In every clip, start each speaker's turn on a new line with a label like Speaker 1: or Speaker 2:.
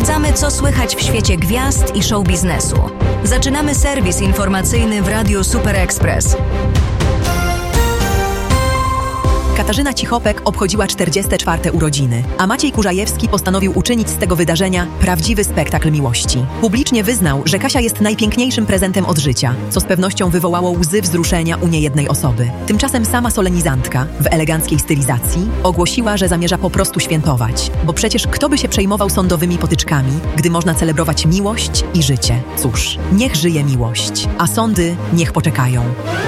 Speaker 1: Sprawdzamy, co słychać w świecie gwiazd i show biznesu. Zaczynamy serwis informacyjny w Radiu Super Express.
Speaker 2: Katarzyna Cichopek obchodziła 44. urodziny, a Maciej Kurzajewski postanowił uczynić z tego wydarzenia prawdziwy spektakl miłości. Publicznie wyznał, że Kasia jest najpiękniejszym prezentem od życia, co z pewnością wywołało łzy wzruszenia u niejednej osoby. Tymczasem sama solenizantka, w eleganckiej stylizacji, ogłosiła, że zamierza po prostu świętować, bo przecież kto by się przejmował sądowymi potyczkami, gdy można celebrować miłość i życie. Cóż, niech żyje miłość, a sądy niech poczekają.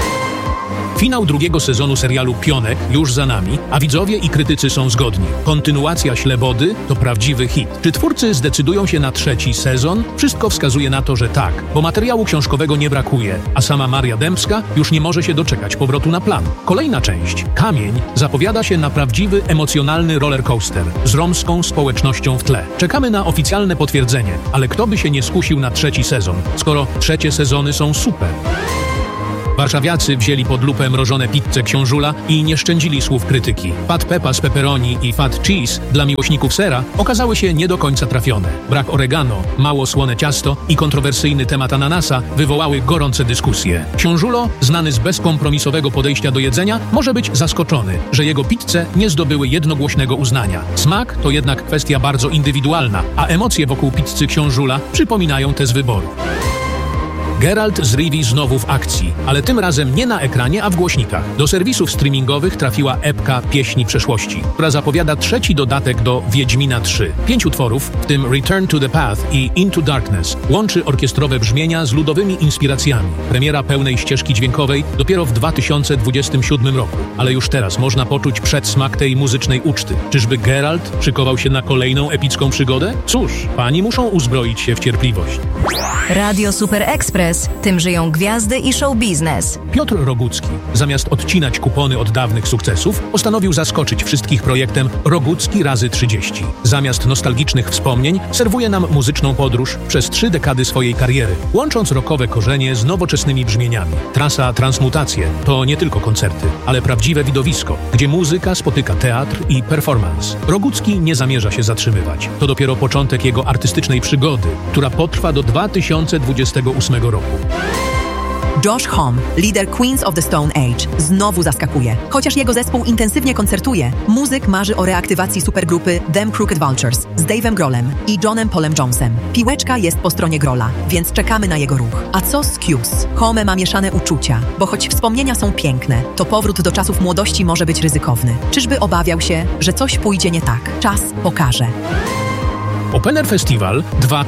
Speaker 3: Finał drugiego sezonu serialu Pionek już za nami, a widzowie i krytycy są zgodni. Kontynuacja Ślebody to prawdziwy hit. Czy twórcy zdecydują się na trzeci sezon? Wszystko wskazuje na to, że tak, bo materiału książkowego nie brakuje, a sama Maria Dębska już nie może się doczekać powrotu na plan. Kolejna część, Kamień, zapowiada się na prawdziwy, emocjonalny rollercoaster z romską społecznością w tle. Czekamy na oficjalne potwierdzenie, ale kto by się nie skusił na trzeci sezon, skoro trzecie sezony są super? Warszawiacy wzięli pod lupę mrożone pizze Książula i nie szczędzili słów krytyki. Fat Peppa z pepperoni i Fat Cheese dla miłośników sera okazały się nie do końca trafione. Brak oregano, mało słone ciasto i kontrowersyjny temat ananasa wywołały gorące dyskusje. Książulo, znany z bezkompromisowego podejścia do jedzenia, może być zaskoczony, że jego pizze nie zdobyły jednogłośnego uznania. Smak to jednak kwestia bardzo indywidualna, a emocje wokół pizzy Książula przypominają te z wyboru. Geralt z Rivii znowu w akcji, ale tym razem nie na ekranie, a w głośnikach. Do serwisów streamingowych trafiła epka Pieśni Przeszłości, która zapowiada trzeci dodatek do Wiedźmina 3. 5 utworów, w tym Return to the Path i Into Darkness, łączy orkiestrowe brzmienia z ludowymi inspiracjami. Premiera pełnej ścieżki dźwiękowej dopiero w 2027 roku, ale już teraz można poczuć przedsmak tej muzycznej uczty. Czyżby Geralt szykował się na kolejną epicką przygodę? Cóż, fani muszą uzbroić się w cierpliwość.
Speaker 1: Radio Super Express. Tym żyją gwiazdy i show biznes.
Speaker 3: Piotr Rogucki, zamiast odcinać kupony od dawnych sukcesów, postanowił zaskoczyć wszystkich projektem Rogucki razy 30. Zamiast nostalgicznych wspomnień, serwuje nam muzyczną podróż przez 3 dekady swojej kariery, łącząc rockowe korzenie z nowoczesnymi brzmieniami. Trasa Transmutacje to nie tylko koncerty, ale prawdziwe widowisko, gdzie muzyka spotyka teatr i performance. Rogucki nie zamierza się zatrzymywać. To dopiero początek jego artystycznej przygody, która potrwa do 2028 roku.
Speaker 2: Josh Homme, lider Queens of the Stone Age, znowu zaskakuje. Chociaż jego zespół intensywnie koncertuje, muzyk marzy o reaktywacji supergrupy Them Crooked Vultures z Dave'em Grohlem i Johnem Paulem Jonesem. Piłeczka jest po stronie Grohla, więc czekamy na jego ruch. A co z Cuse? Homme ma mieszane uczucia, bo choć wspomnienia są piękne, to powrót do czasów młodości może być ryzykowny. Czyżby obawiał się, że coś pójdzie nie tak? Czas pokaże.
Speaker 3: Open Air Festival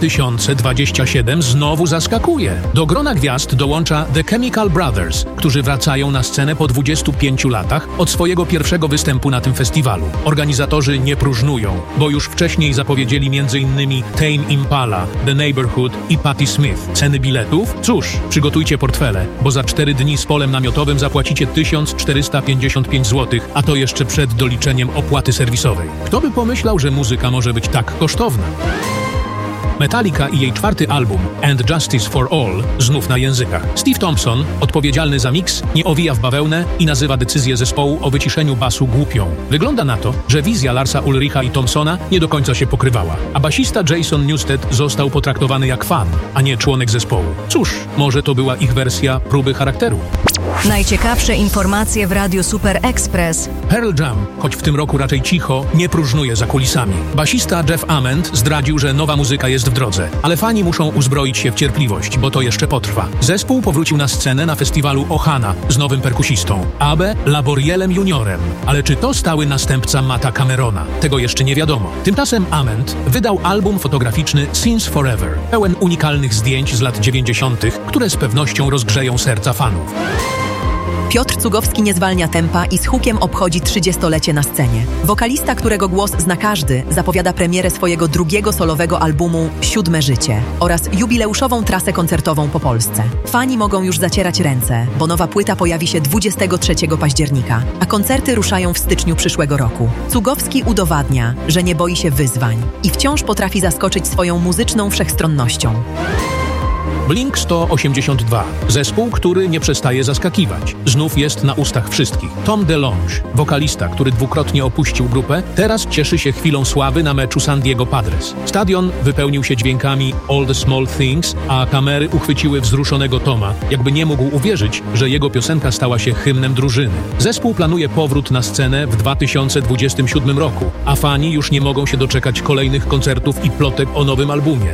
Speaker 3: 2027 znowu zaskakuje. Do grona gwiazd dołącza The Chemical Brothers, którzy wracają na scenę po 25 latach od swojego pierwszego występu na tym festiwalu. Organizatorzy nie próżnują, bo już wcześniej zapowiedzieli m.in. Tame Impala, The Neighborhood i Patti Smith. Ceny biletów? Cóż, przygotujcie portfele, bo za 4 dni z polem namiotowym zapłacicie 1455 zł, a to jeszcze przed doliczeniem opłaty serwisowej. Kto by pomyślał, że muzyka może być tak kosztowna? Metallica i jej 4. album And Justice for All znów na językach. Steve Thompson, odpowiedzialny za miks, nie owija w bawełnę i nazywa decyzję zespołu o wyciszeniu basu głupią. Wygląda na to, że wizja Larsa Ulricha i Thompsona nie do końca się pokrywała, a basista Jason Newsted został potraktowany jak fan, a nie członek zespołu. Cóż, może to była ich wersja próby charakteru.
Speaker 1: Najciekawsze informacje w Radiu Super Express.
Speaker 3: Pearl Jam, choć w tym roku raczej cicho, nie próżnuje za kulisami. Basista Jeff Ament zdradził, że nowa muzyka jest w drodze, ale fani muszą uzbroić się w cierpliwość, bo to jeszcze potrwa. Zespół powrócił na scenę na festiwalu Ohana z nowym perkusistą, Abe Laborielem Juniorem. Ale czy to stały następca Matta Camerona? Tego jeszcze nie wiadomo. Tymczasem Ament wydał album fotograficzny Since Forever, pełen unikalnych zdjęć z lat 90., które z pewnością rozgrzeją serca fanów.
Speaker 2: Piotr Cugowski nie zwalnia tempa i z hukiem obchodzi 30-lecie na scenie. Wokalista, którego głos zna każdy, zapowiada premierę swojego drugiego solowego albumu Siódme Życie oraz jubileuszową trasę koncertową po Polsce. Fani mogą już zacierać ręce, bo nowa płyta pojawi się 23 października, a koncerty ruszają w styczniu przyszłego roku. Cugowski udowadnia, że nie boi się wyzwań i wciąż potrafi zaskoczyć swoją muzyczną wszechstronnością.
Speaker 3: Blink-182. Zespół, który nie przestaje zaskakiwać. Znów jest na ustach wszystkich. Tom DeLonge, wokalista, który dwukrotnie opuścił grupę, teraz cieszy się chwilą sławy na meczu San Diego Padres. Stadion wypełnił się dźwiękami All the Small Things, a kamery uchwyciły wzruszonego Toma, jakby nie mógł uwierzyć, że jego piosenka stała się hymnem drużyny. Zespół planuje powrót na scenę w 2027 roku, a fani już nie mogą się doczekać kolejnych koncertów i plotek o nowym albumie.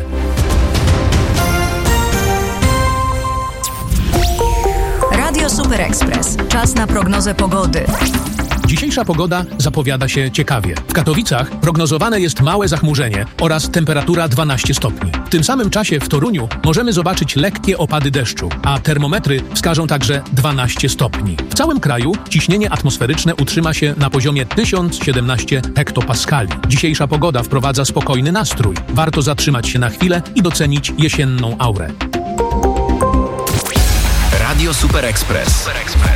Speaker 1: Radio Super Express. Czas na prognozę pogody.
Speaker 3: Dzisiejsza pogoda zapowiada się ciekawie. W Katowicach prognozowane jest małe zachmurzenie oraz temperatura 12 stopni. W tym samym czasie w Toruniu możemy zobaczyć lekkie opady deszczu, a termometry wskażą także 12 stopni. W całym kraju ciśnienie atmosferyczne utrzyma się na poziomie 1017 hektopaskali. Dzisiejsza pogoda wprowadza spokojny nastrój. Warto zatrzymać się na chwilę i docenić jesienną aurę.
Speaker 4: Radio Super Express.